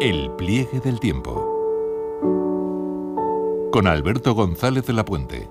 El pliegue del tiempo. Con Alberto González de la Puente.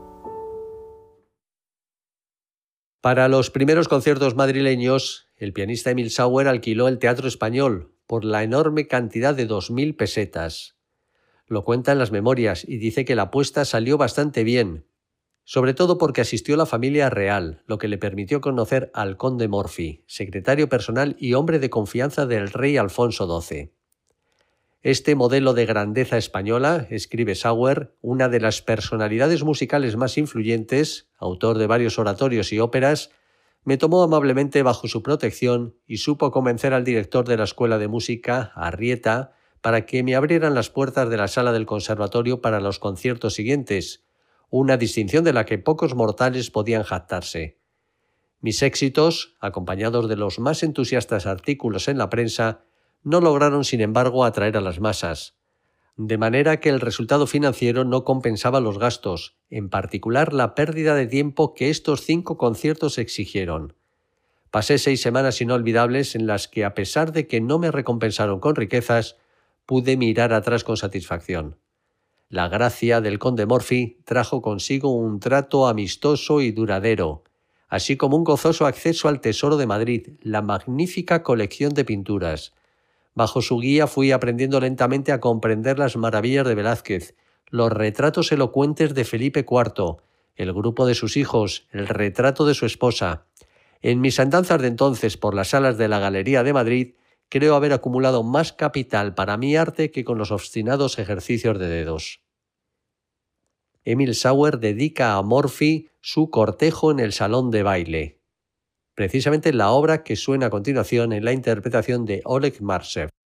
Para los primeros conciertos madrileños, el pianista Emil Sauer alquiló el Teatro Español por la enorme cantidad de 2.000 pesetas. Lo cuenta en las memorias y dice que la apuesta salió bastante bien, sobre todo porque asistió la familia real, lo que le permitió conocer al conde Morphy, secretario personal y hombre de confianza del rey Alfonso XII. Este modelo de grandeza española, escribe Sauer, una de las personalidades musicales más influyentes, autor de varios oratorios y óperas, me tomó amablemente bajo su protección y supo convencer al director de la Escuela de Música, Arrieta, para que me abrieran las puertas de la sala del conservatorio para los conciertos siguientes, una distinción de la que pocos mortales podían jactarse. Mis éxitos, acompañados de los más entusiastas artículos en la prensa, no lograron, sin embargo, atraer a las masas, de manera que el resultado financiero no compensaba los gastos, en particular la pérdida de tiempo que estos 5 conciertos exigieron. Pasé 6 semanas inolvidables en las que, a pesar de que no me recompensaron con riquezas, pude mirar atrás con satisfacción. La gracia del conde Morphy trajo consigo un trato amistoso y duradero, así como un gozoso acceso al Tesoro de Madrid, la magnífica colección de pinturas. Bajo su guía fui aprendiendo lentamente a comprender las maravillas de Velázquez, los retratos elocuentes de Felipe IV, el grupo de sus hijos, el retrato de su esposa. En mis andanzas de entonces por las salas de la Galería de Madrid, creo haber acumulado más capital para mi arte que con los obstinados ejercicios de dedos. Emil Sauer dedica a Morphy su cortejo en el salón de baile, precisamente la obra que suena a continuación en la interpretación de Oleg Marsev.